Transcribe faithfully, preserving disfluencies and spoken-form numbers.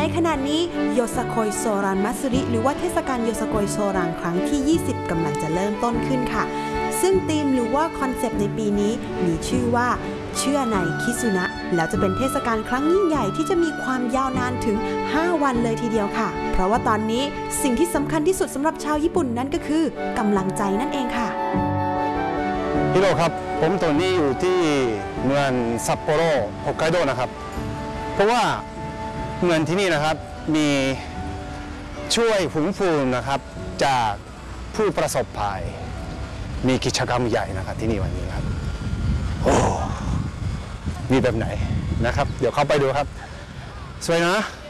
ขณะนี้โยซาโกยโซรันมัตสึริหรือว่าเทศกาลโยซาโกยโซรันครั้งที่ยี่สิบกำลังจะเริ่มต้นขึ้นค่ะซึ่งธีมหรือว่าคอนเซปต์ในปีนี้มีชื่อว่าเชื่อในคิซุนะแล้วจะเป็นเทศกาลครั้งยิ่งใหญ่ที่จะมีความยาวนานถึงห้าวันเลยทีเดียวค่ะเพราะว่าตอนนี้สิ่งที่สำคัญที่สุดสำหรับชาวญี่ปุ่นนั่นก็คือกำลังใจนั่นเองค่ะฮิโร่ครับผมตอนนี้อยู่ที่เมืองซัปโปโรฮอกไกโดนะครับเพราะว่าเมืองที่นี่นะครับมีช่วยฝูงฟูงนะครับจากผู้ประสบภัยมีกิจกรรมใหญ่นะครับที่นี่วันนี้ครับโอ้มีแบบไหนนะครับเดี๋ยวเข้าไปดูครับสวยนะ